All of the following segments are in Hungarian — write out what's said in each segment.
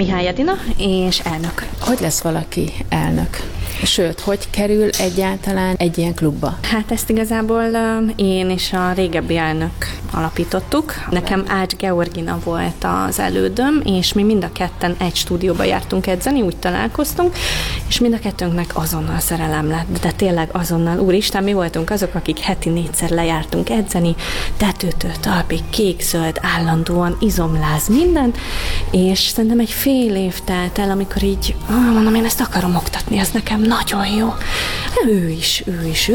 Mihály Edina, és elnök. Hogy lesz valaki elnök? Sőt, hogy kerül egyáltalán egy ilyen klubba? Hát ezt igazából én és a régebbi elnök alapítottuk. Nekem Ács Georgina volt az elődöm, és mi mind a ketten egy stúdióba jártunk edzeni, úgy találkoztunk, és mind a kettőnknek azonnal szerelem lett, de tényleg azonnal. Úristen, mi voltunk azok, akik heti 4-szer lejártunk edzeni, tetőtől talpig, kék-zöld, állandóan, izomláz, mindent, és szerintem egy fél év telt el, amikor így, mondom, én ezt akarom oktatni, ez nekem nagyon jó. Ő is,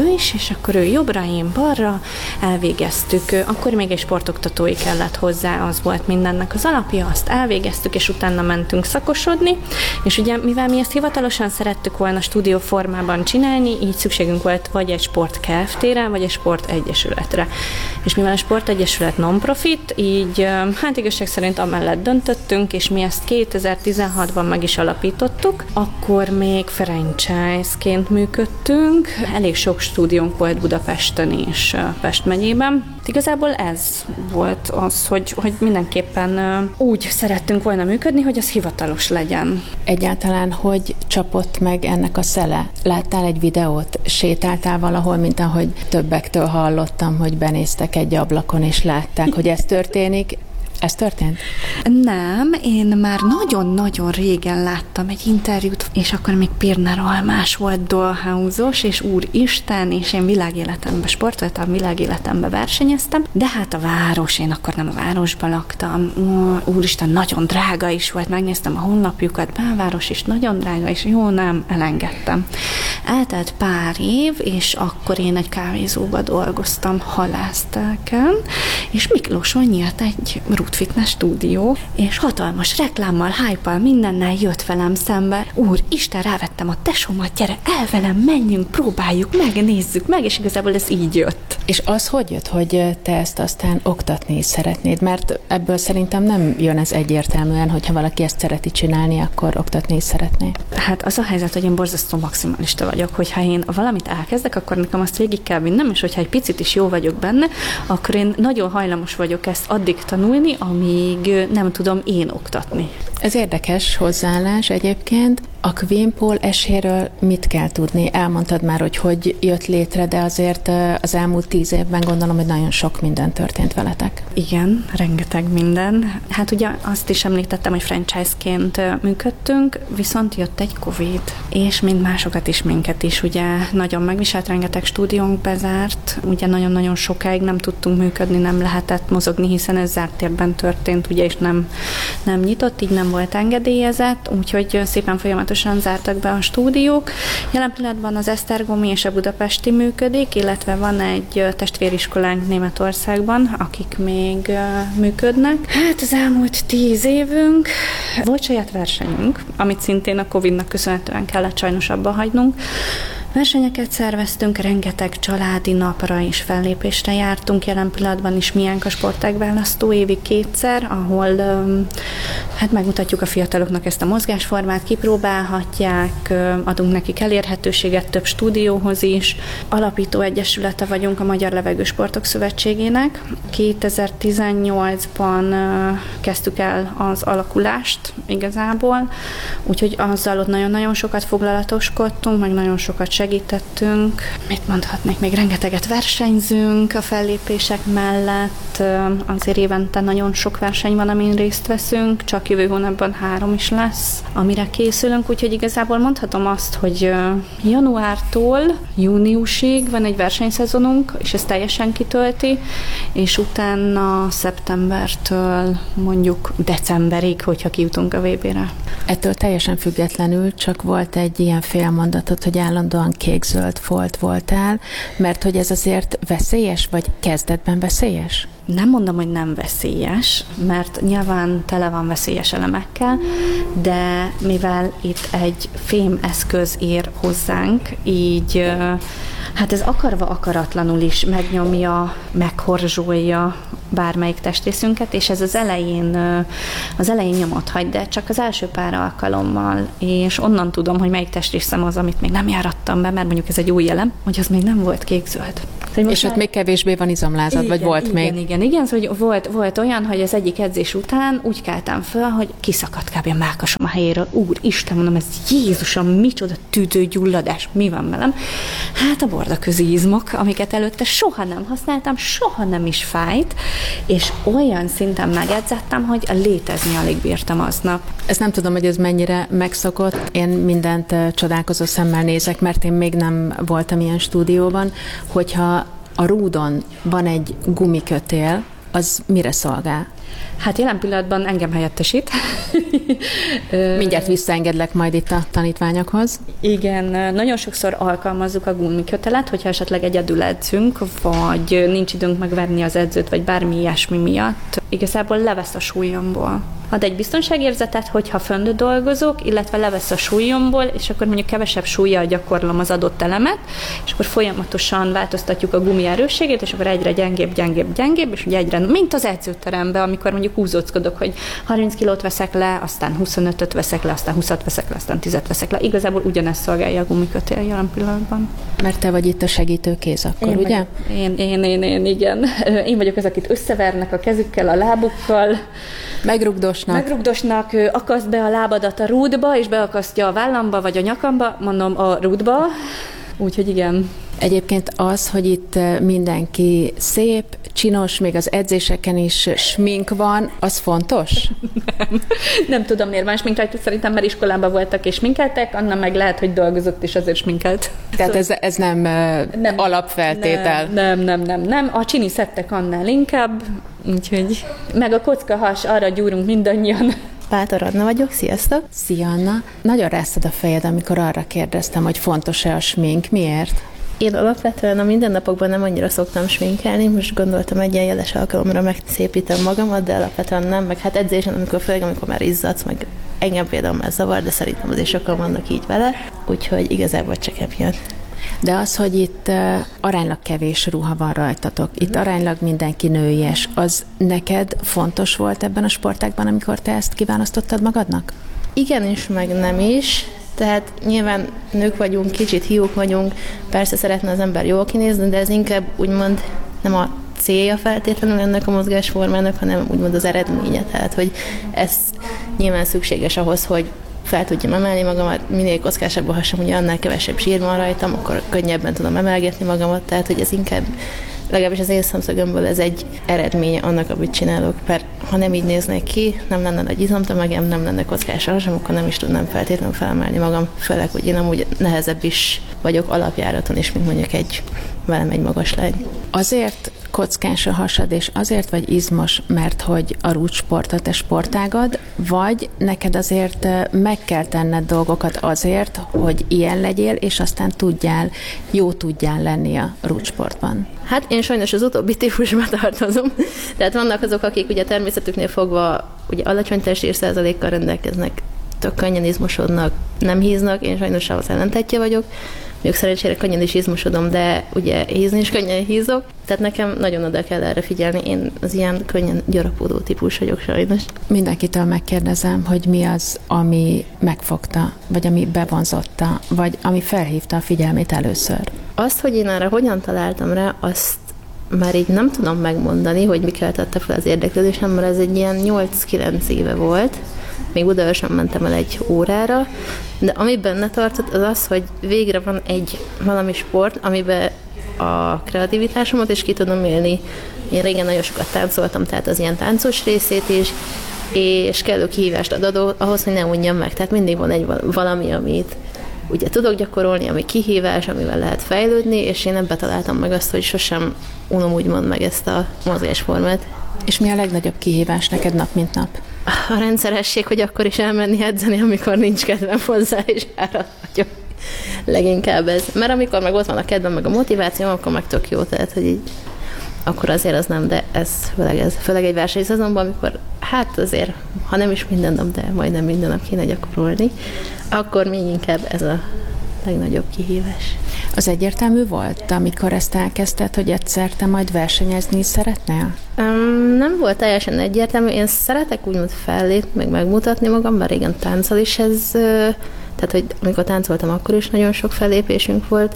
és akkor ő jobbra, én balra, elvégeztük. Akkor még egy sportoktatói kellett hozzá, az volt mindennek az alapja, azt elvégeztük, és utána mentünk szakosodni, és ugye, mivel mi ezt hivatalosan szerettük volna stúdió formában csinálni, így szükségünk volt vagy egy sport Kft-re, vagy egy sport egyesületre. És mivel a sport egyesület non-profit, így hát igazság szerint amellett döntöttünk, és mi ezt 2016-ban meg is alapítottuk, akkor még franchise-ként működtünk, elég sok stúdiónk volt Budapesten és Pest megyében. Igazából ez volt az, hogy mindenképpen úgy szerettünk volna működni, hogy az hivatalos legyen. Egyáltalán hogy csapott meg ennek a szele? Láttál egy videót? Sétáltál valahol, mint ahogy többektől hallottam, hogy benéztek egy ablakon és látták, hogy ez történik? Ez történt? Nem, én már nagyon-nagyon régen láttam egy interjút, és akkor még Pirner Almás volt Dollhouse-os, és úristen, és én világéletemben sportoltam, világéletemben versenyeztem, de hát a város, én akkor nem a városban laktam, úristen, nagyon drága is volt, megnéztem a honlapjukat, belváros is nagyon drága, és jó, nem, elengedtem. Eltelt pár év, és akkor én egy kávézóba dolgoztam Halásztelken, és Miklóson nyílt egy Root Fitness stúdió, és hatalmas reklámmal, hype-al, mindennel jött velem szembe. Úristen, rávettem a tesómat, gyere el velem, menjünk, próbáljuk meg, nézzük meg, és igazából ez így jött. És az hogy jött, hogy te ezt aztán oktatni is szeretnéd? Mert ebből szerintem nem jön ez egyértelműen, hogyha valaki ezt szereti csinálni, akkor oktatni is szeretné. Hát az a helyzet, hogy én borzasztó maximalista vagyok, hogyha én valamit elkezdek, akkor nekem azt végig kell vinnem, és hogyha egy picit is jó vagyok benne, akkor én nagyon hajlamos vagyok ezt addig tanulni, amíg nem tudom én oktatni. Ez érdekes hozzáállás egyébként. A Queen Pole eséről mit kell tudni? Elmondtad már, hogy jött létre, de azért az elmúlt 10 évben gondolom, hogy nagyon sok minden történt veletek. Igen, rengeteg minden. Hát ugye azt is említettem, hogy franchise-ként működtünk, viszont jött egy Covid, és mind másokat is, minket is. Ugye nagyon megviselt, rengeteg stúdiónk bezárt, ugye nagyon-nagyon sokáig nem tudtunk működni, nem lehetett mozogni, hiszen ez zárt térben történt, ugye, és nem nyitott, így nem volt engedélyezett, úgyhogy szépen folyamatosan zártak be a stúdiók. Jelen pillanatban az esztergomi és a budapesti működik, illetve van egy testvériskolánk Németországban, akik még működnek. Hát az elmúlt 10 évünk volt saját versenyünk, amit szintén a Covid-nak köszönhetően kellett sajnos abba hagynunk. Versenyeket szerveztünk, rengeteg családi napra és fellépésre jártunk, jelen pillanatban is miénk a sportágválasztó évi 2-szer, ahol hát megmutatjuk a fiataloknak ezt a mozgásformát, kipróbálhatják, adunk nekik elérhetőséget több stúdióhoz is. Alapító egyesülete vagyunk a Magyar Levegősportok Szövetségének. 2018-ban kezdtük el az alakulást igazából, úgyhogy azzal ott nagyon-nagyon sokat foglalatoskodtunk, meg nagyon sokat segítettünk. Mit mondhatnék? Még rengeteget versenyzünk a fellépések mellett. Azért évente nagyon sok verseny van, amin részt veszünk. Csak jövő hónapban 3 is lesz, amire készülünk. Úgyhogy igazából mondhatom azt, hogy januártól júniusig van egy versenyszezonunk, és ez teljesen kitölti, és utána szeptembertől mondjuk decemberig, hogyha kijutunk a VB-re. Ettől teljesen függetlenül csak volt egy ilyen félmondatot, hogy állandóan kék-zöld folt voltál, mert hogy ez azért veszélyes, vagy kezdetben veszélyes? Nem mondom, hogy nem veszélyes, mert nyilván tele van veszélyes elemekkel, de mivel itt egy fémeszköz ér hozzánk, így hát ez akarva akaratlanul is megnyomja, meghorzsolja bármelyik testrészünket, és ez az elején nyomot hagy, de csak az első pár alkalommal, és onnan tudom, hogy melyik testrészem az, amit még nem járattam be, mert mondjuk ez egy új elem, hogy az még nem volt kék-zöld. És ott még kevésbé van izomlázad, igen, vagy volt igen, még? Igen, szóval volt olyan, hogy az egyik edzés után úgy keltem föl, hogy kiszakadt kb. A mellkasom a helyéről. Úristen, mondom, ez Jézusom, micsoda tüdőgyulladás, mi van velem? Hát a bordaközi izmok, amiket előtte soha nem használtam, soha nem is fájt, és olyan szinten megedzettem, hogy létezni alig bírtam aznap. Ezt nem tudom, hogy ez mennyire megszokott. Én mindent csodálkozó szemmel nézek, mert én még nem voltam ilyen stúdióban, hogyha a rúdon van egy gumikötél, az mire szolgál? Hát jelen pillanatban engem helyettesít. Mindjárt visszaengedlek majd itt a tanítványokhoz. Igen, nagyon sokszor alkalmazzuk a gumikötelet, hogyha esetleg egyedül edzünk, vagy nincs időnk megverni az edzőt, vagy bármi ilyesmi miatt. Igazából levesz a súlyomból. Ad egy biztonságérzetet, hogyha fönt dolgozok, illetve levesz a súlyomból, és akkor mondjuk kevesebb súllyal gyakorlom az adott elemet, és akkor folyamatosan változtatjuk a gumi erősségét, és akkor egyre gyengébb, és ugye egyre, mint az edzőteremben, amikor mondjuk húzóckodok, hogy 30 kilót veszek le, aztán 25-öt veszek le, aztán 20-at veszek le, aztán 10-et veszek le. Igazából ugyanezt szolgálja a gumikötél jelen pillanatban. Mert te vagy itt a segítőkéz akkor, ugye? Én, igen. Én vagyok az, akit összevernek a kezükkel, a lábukkal. Megrugdosnak, akaszt be a lábadat a rúdba, és beakasztja a vállamba, vagy a nyakamba, mondom a rúdba. Úgyhogy igen. Egyébként az, hogy itt mindenki szép, csinos, még az edzéseken is smink van, az fontos? Nem tudom, miért van smink rajta, szerintem már iskolában voltak és sminkeltek, Anna meg lehet, hogy dolgozott és azért sminkelt. Tehát ez nem alapfeltétel? Nem. A csini szettek annál inkább, úgyhogy meg a kockahas, arra gyúrunk mindannyian. Bátor Anna vagyok, sziasztok! Szia Anna! Nagyon rászad a fejed, amikor arra kérdeztem, hogy fontos-e a smink. Miért? Én alapvetően a mindennapokban nem annyira szoktam sminkelni, most gondoltam egy ilyen jeles alkalomra megszépítem magamat, de alapvetően nem, meg hát edzésen, főleg amikor már izzadsz, meg engem például már zavar, de szerintem azért sokan vannak így vele, úgyhogy igazából csak emiatt. De az, hogy itt aránylag kevés ruha van rajtatok, itt aránylag mindenki nőies, az neked fontos volt ebben a sportágban, amikor te ezt kiválasztottad magadnak? Igen is, meg nem is. Tehát nyilván nők vagyunk, kicsit hiúk vagyunk, persze szeretne az ember jól kinézni, de ez inkább úgymond nem a célja feltétlenül ennek a mozgásformának, hanem úgymond az eredménye. Tehát, hogy ez nyilván szükséges ahhoz, hogy fel tudjam emelni magamat, minél kockásabb a hasam, ugye annál kevesebb zsír van rajtam, akkor könnyebben tudom emelgetni magamat, tehát hogy ez inkább, legalábbis az én szemszögömből ez egy eredménye annak, amit csinálok, mert ha nem így néznék ki, nem lenne nagy izomtömegem, nem lenne kockás a hasam, akkor nem is tudnám feltétlenül felemelni magam, főleg, hogy én amúgy nehezebb is vagyok alapjáraton is, mint mondjuk velem egy magas lány. Azért kockás a hasad, és azért vagy izmos, mert hogy a rúdsport a te sportágad, vagy neked azért meg kell tenned dolgokat azért, hogy ilyen legyél, és aztán jó tudjál lenni a rúdsportban? Hát én sajnos az utóbbi típusba tartozom. Tehát vannak azok, akik ugye természetüknél fogva ugye alacsony testsír-százalékkal rendelkeznek, tök könnyen izmosodnak, nem híznak, én sajnos az ellentetje vagyok. Mondjuk szerencsére könnyen is izmosodom, de ugye hízni is könnyen hízok. Tehát nekem nagyon oda kell erre figyelni. Én az ilyen könnyen gyarapodó típus vagyok sajnos. Mindenkitől megkérdezem, hogy mi az, ami megfogta, vagy ami bevonzotta, vagy ami felhívta a figyelmét először. Azt, hogy én erre hogyan találtam rá, azt már így nem tudom megmondani, hogy mi keltette fel az érdeklődésem, mert ez egy ilyen 8-9 éve volt. Még Budaörsön mentem el egy órára, de ami benne tartott, az az, hogy végre van egy valami sport, amiben a kreativitásomat is ki tudom élni. Én régen nagyon sokat táncoltam, tehát az ilyen táncos részét is, és kellő kihívást ad ahhoz, hogy ne unjam meg. Tehát mindig van egy valami, amit ugye tudok gyakorolni, ami kihívás, amivel lehet fejlődni, és én ebbe találtam meg azt, hogy sosem unom úgymond meg ezt a mozgásformát. És mi a legnagyobb kihívás neked nap, mint nap? A rendszeresség, hogy akkor is elmenni edzeni, amikor nincs kedvem hozzá, és áradt vagyok. Leginkább ez. Mert amikor meg ott van a kedvem, meg a motiváció, akkor meg tök jó, tehát hogy így, akkor azért az nem, de ez főleg egy versenyszezonban, amikor hát azért, ha nem is minden nap, de majdnem minden nap kéne gyakorolni, akkor még inkább ez a legnagyobb kihívás. Az egyértelmű volt, amikor ezt elkezdted, hogy egyszer te majd versenyezni szeretnél? Nem volt teljesen egyértelmű. Én szeretek úgymond fellépni, meg megmutatni magam, bár régen tánccal is ez, tehát hogy amikor táncoltam, akkor is nagyon sok fellépésünk volt,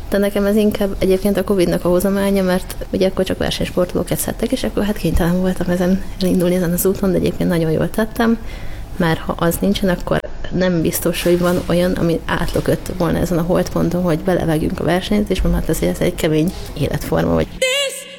De nekem ez inkább egyébként a Covid-nak a hozománya, mert ugye akkor csak versenysportolók edzhettek, és akkor hát kénytelen voltam elindulni ezen az úton, de egyébként nagyon jól tettem, mert ha az nincsen, akkor nem biztos, hogy van olyan, ami átlökött volna ezen a holdponton, hogy belevágjunk a versenyt, és mondhat azért ez egy kemény életforma, vagy